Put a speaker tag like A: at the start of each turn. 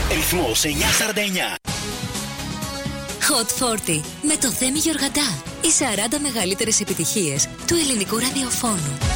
A: Ρυθμός 949.
B: Hot 40 με το Θέμη Γεωργαντά. Οι 40 μεγαλύτερες επιτυχίες του ελληνικού ραδιοφώνου.